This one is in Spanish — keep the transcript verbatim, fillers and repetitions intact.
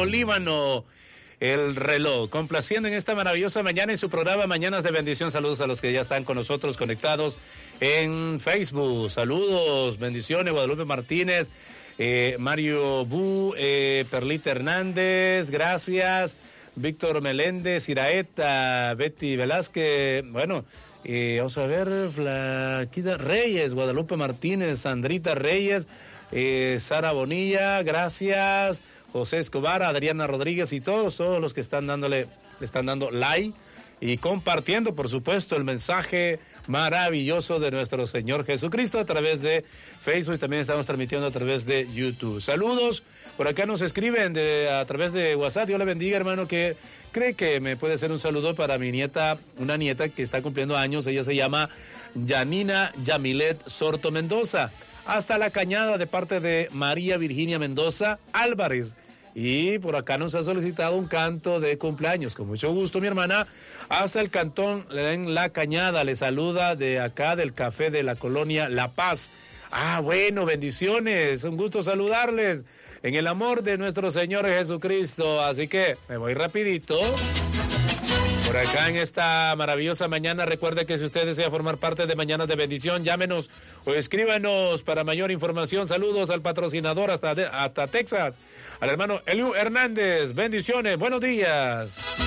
Diego Líbano, el reloj, complaciendo en esta maravillosa mañana en su programa Mañanas de Bendición. Saludos a los que ya están con nosotros conectados en Facebook. Saludos, bendiciones, Guadalupe Martínez, eh, Mario Bu, eh, Perlita Hernández, gracias, Víctor Meléndez, Iraeta, Betty Velázquez, bueno, eh, vamos a ver, Flaquita Reyes, Guadalupe Martínez, Sandrita Reyes, eh, Sara Bonilla, gracias, José Escobar, Adriana Rodríguez y todos, todos los que están dándole, le están dando like y compartiendo, por supuesto, el mensaje maravilloso de nuestro Señor Jesucristo a través de Facebook y también estamos transmitiendo a través de YouTube. Saludos, por acá nos escriben de, a través de WhatsApp. Dios le bendiga, hermano, que cree que me puede hacer un saludo para mi nieta, una nieta que está cumpliendo años. Ella se llama Yanina Yamilet Sorto Mendoza. Hasta La Cañada, de parte de María Virginia Mendoza Álvarez. Y por acá nos ha solicitado un canto de cumpleaños. Con mucho gusto, mi hermana. Hasta el cantón en La Cañada. Le saluda de acá del café de la colonia La Paz. Ah, bueno, bendiciones. Un gusto saludarles en el amor de nuestro Señor Jesucristo. Así que me voy rapidito. Por acá en esta maravillosa mañana, recuerde que si usted desea formar parte de Mañanas de Bendición, llámenos o escríbanos para mayor información. Saludos al patrocinador hasta, de, hasta Texas, al hermano Eliu Hernández. Bendiciones, buenos días.